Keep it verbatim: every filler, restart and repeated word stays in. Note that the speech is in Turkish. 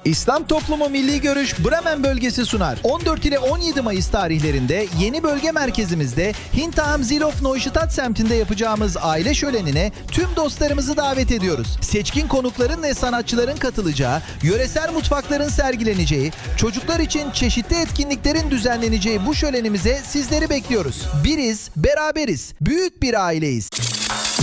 İslam Toplumu Milli Görüş Bremen bölgesi sunar. on dört ile on yedi Mayıs tarihlerinde yeni bölge merkezimizde Hinterham Zilof Neustadt semtinde yapacağımız aile şölenine tüm dostlarımızı davet ediyoruz. Seçkin konukların ve sanatçıların katılacağı, yöresel mutfakların sergileneceği, çocuklar için çeşitli etkinliklerin düzenleneceği bu şölenimize sizleri bekliyoruz. Biriz, beraberiz, büyük bir aileyiz.